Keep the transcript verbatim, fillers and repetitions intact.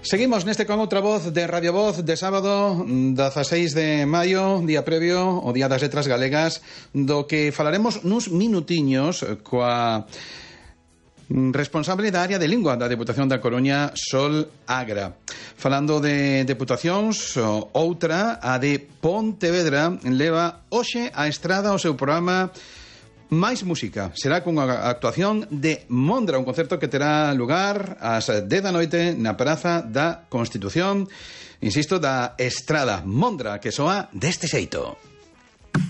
Seguimos neste con outra voz de Radio Voz de sábado dezaseis de maio, día previo ao Día das Letras Galegas, do que falaremos nuns minutiños coa responsable da área de lingua da Deputación da Coruña, Sol Agra. Falando de deputacións, outra, a de Pontevedra, leva hoxe a estrada o seu programa Máis Música. Será cunha actuación de Mondra, un concerto que terá lugar ás dez da noite na Praza da Constitución, insisto, da Estrada. Mondra, que soa deste xeito.